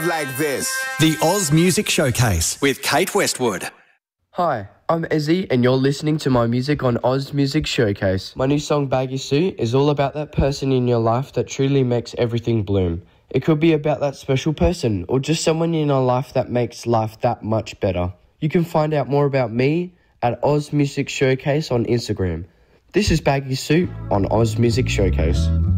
Like this. The Oz Music Showcase with Kate Westwood. Hi, I'm Ezzy and you're listening to my music on Oz Music Showcase. My new song Baggy Suit is all about that person in your life that truly makes everything bloom. It could be about that special person or just someone in your life that makes life that much better. You can find out more about me at Oz Music Showcase on Instagram. This is Baggy Suit on Oz Music Showcase.